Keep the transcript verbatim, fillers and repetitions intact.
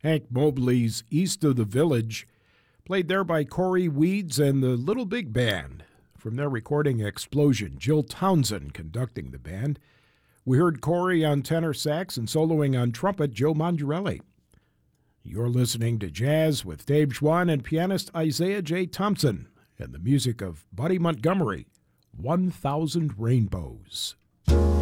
Hank Mobley's East of the Village, played there by Corey Weeds and the Little Big Band. From their recording Explosion, Jill Townsend conducting the band. We heard Corey on tenor sax and soloing on trumpet, Joe Mangiarelli. You're listening to Jazz with Dave Schwann and pianist Isaiah J. Thompson and the music of Buddy Montgomery, one thousand Rainbows.